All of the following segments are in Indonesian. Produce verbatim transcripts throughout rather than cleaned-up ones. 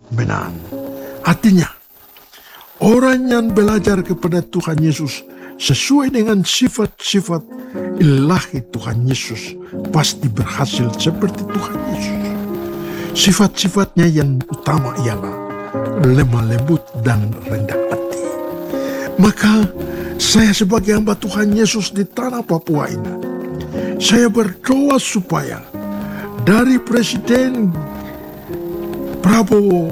benar. Artinya, orang yang belajar kepada Tuhan Yesus sesuai dengan sifat-sifat ilahi Tuhan Yesus pasti berhasil seperti Tuhan Yesus. Sifat-sifatnya yang utama ialah lemah lembut dan rendah hati. Maka saya sebagai hamba Tuhan Yesus di tanah Papua ini, saya berdoa supaya dari Presiden Prabowo,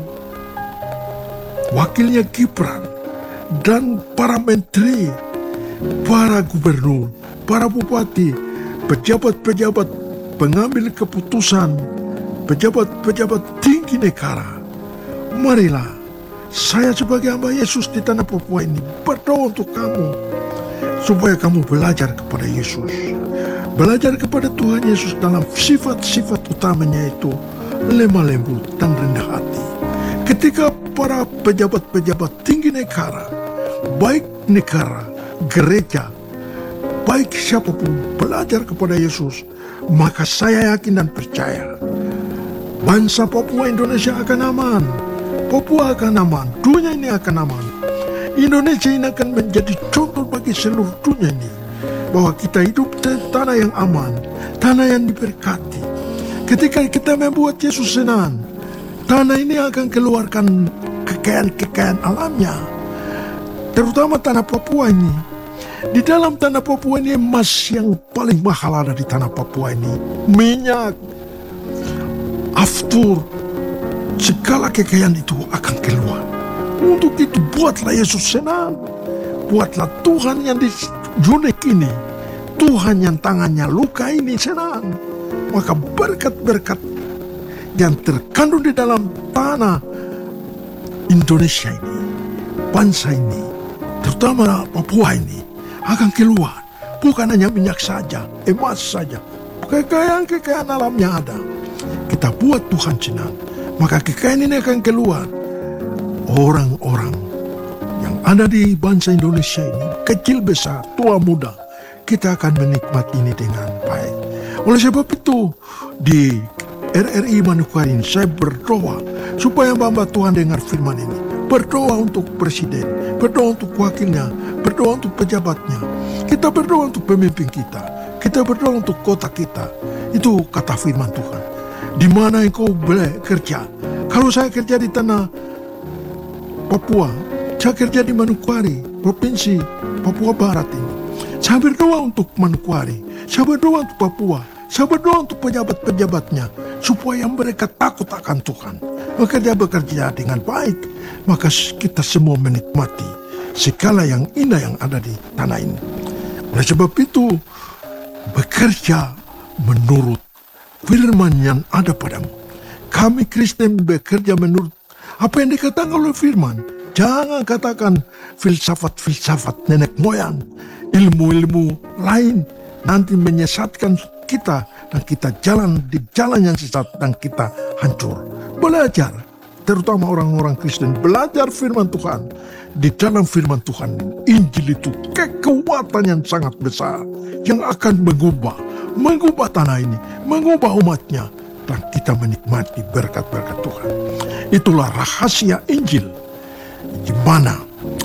wakilnya Gibran, dan para menteri, para gubernur, para bupati, pejabat-pejabat pengambil keputusan, pejabat-pejabat tinggi negara, marilah saya sebagai hamba Yesus di tanah Papua ini berdoa untuk kamu, supaya kamu belajar kepada Yesus, belajar kepada Tuhan Yesus dalam sifat-sifat utamanya itu lemah lembut dan rendah hati. Ketika para pejabat-pejabat tinggi negara, baik negara, gereja, baik siapapun belajar kepada Yesus, maka saya yakin dan percaya bangsa Papua Indonesia akan aman. Papua akan aman, dunia ini akan aman. Indonesia ini akan menjadi contoh bagi seluruh dunia ini, bahwa kita hidup di tanah yang aman, tanah yang diberkati. Ketika kita membuat Yesus senang, tanah ini akan keluarkan kekayaan-kekayaan alamnya, terutama tanah Papua ini. Di dalam tanah Papua ini, emas yang paling mahal ada di tanah Papua ini, minyak, aftur, segala kekayaan itu akan keluar. Untuk itu buatlah Yesus senang, buatlah Tuhan yang di Yunik ini, Tuhan yang tangannya luka ini senang. Maka berkat-berkat yang terkandung di dalam tanah Indonesia ini, bangsa ini, terutama Papua ini, akan keluar. Bukan hanya minyak saja, emas saja, kekayaan-kekayaan alamnya ada. Kita buat Tuhan senang, maka kekayaan ini akan keluar. Orang-orang yang ada di bangsa Indonesia ini, kecil besar, tua muda, kita akan menikmati ini dengan baik. Oleh sebab itu, di R R I Manokwari ini saya berdoa supaya hamba Tuhan dengar firman ini. Berdoa untuk presiden, berdoa untuk wakilnya, berdoa untuk pejabatnya. Kita berdoa untuk pemimpin kita, kita berdoa untuk kota kita. Itu kata firman Tuhan. Di mana engkau bekerja? Kalau saya kerja di tanah Papua, saya kerja di Manokwari, provinsi Papua Barat ini. Saya berdoa untuk Manokwari, saya berdoa untuk Papua, saya berdoa untuk pejabat-pejabatnya, supaya mereka takut akan Tuhan. Maka dia bekerja dengan baik, maka kita semua menikmati segala yang indah yang ada di tanah ini. Oleh sebab itu, bekerja menurut firman yang ada padamu. Kami Kristen bekerja menurut apa yang dikatakan oleh firman. Jangan katakan filsafat-filsafat nenek moyang, ilmu-ilmu lain nanti menyesatkan kita dan kita jalan di jalan yang sesat dan kita hancur. Belajar, terutama orang-orang Kristen, belajar firman Tuhan. Di dalam firman Tuhan, Injil itu kekuatan yang sangat besar yang akan mengubah mengubah tanah ini, mengubah umatnya, dan kita menikmati berkat-berkat Tuhan. Itulah rahasia Injil, di mana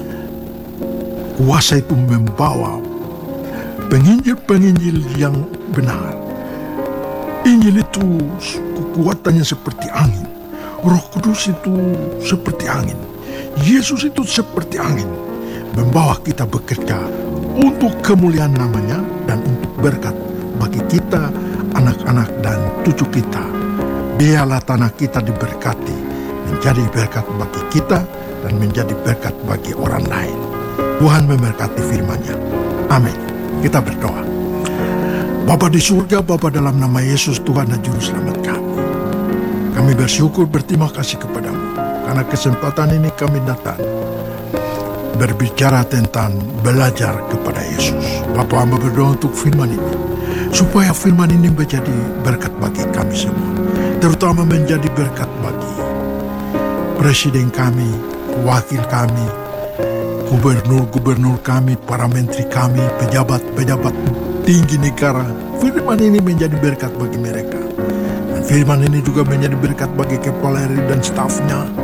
kuasa itu membawa penginjil-penginjil yang benar. Injil itu kekuatannya seperti angin, Roh Kudus itu seperti angin, Yesus itu seperti angin, membawa kita bekerja untuk kemuliaan namanya dan untuk berkat bagi kita, anak-anak dan cucu kita. Biarlah tanah kita diberkati, menjadi berkat bagi kita dan menjadi berkat bagi orang lain. Tuhan memberkati firman-Nya. Amin. Kita berdoa. Bapa di surga, Bapa dalam nama Yesus Tuhan dan Juru Selamat kami, kami bersyukur berterima kasih kepadamu karena kesempatan ini kami datang berbicara tentang belajar kepada Yesus. Bapa, hamba berdoa untuk firman ini, supaya firman ini menjadi berkat bagi kami semua, terutama menjadi berkat bagi presiden kami, wakil kami, gubernur-gubernur kami, para menteri kami, pejabat-pejabat tinggi negara. Firman ini menjadi berkat bagi mereka, dan firman ini juga menjadi berkat bagi kepala R I dan stafnya,